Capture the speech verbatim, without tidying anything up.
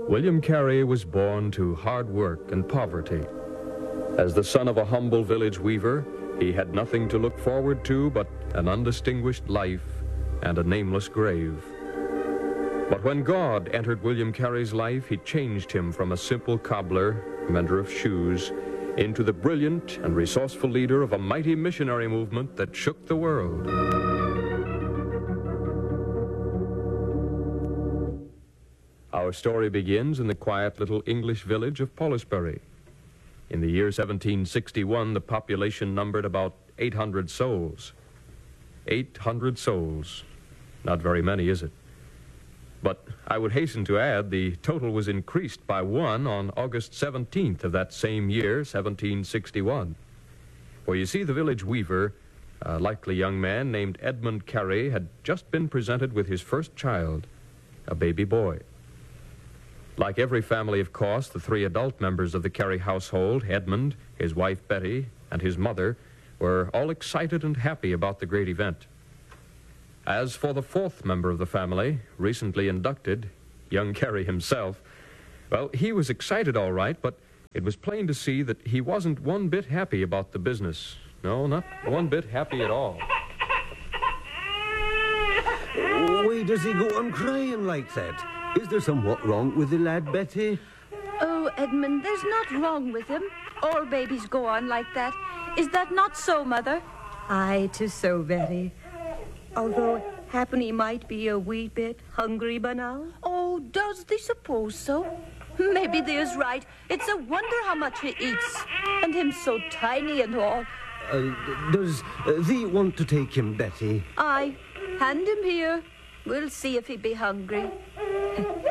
William Carey was born to hard work and poverty. As the son of a humble village weaver, he had nothing to look forward to but an undistinguished life and a nameless grave. But when God entered William Carey's life, he changed him from a simple cobbler, mender of shoes, into the brilliant and resourceful leader of a mighty missionary movement that shook the world. Our story begins in the quiet little English village of Polisbury. In the year seventeen sixty-one, the population numbered about eight hundred souls. eight hundred souls. Not very many, is it? But I would hasten to add the total was increased by one on August seventeenth of that same year, seventeen sixty-one. For you see, the village weaver, a likely young man named Edmund Carey, had just been presented with his first child, a baby boy. Like every family, of course, the three adult members of the Carey household, Edmund, his wife Betty, and his mother, were all excited and happy about the great event. As for the fourth member of the family, recently inducted, young Carey himself, well, he was excited all right, but it was plain to see that he wasn't one bit happy about the business. No, not one bit happy at all. Why does he go on crying like that? Is there somewhat wrong with the lad, Betty? Oh, Edmund, there's not wrong with him. All babies go on like that. Is that not so, Mother? Aye, 'tis so, Betty. Although happen he might be a wee bit hungry by now. Oh, does thee suppose so? Maybe thee is right. It's a wonder how much he eats. And him so tiny and all. Uh, does uh, thee want to take him, Betty? Aye, hand him here. We'll see if he be hungry.